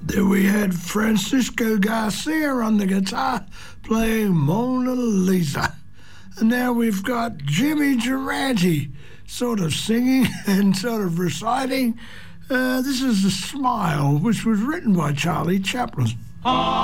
There we had Francisco Garcia on the guitar playing Mona Lisa. And now we've got Jimmy Durante sort of singing and sort of reciting. This is The Smile, which was written by Charlie Chaplin.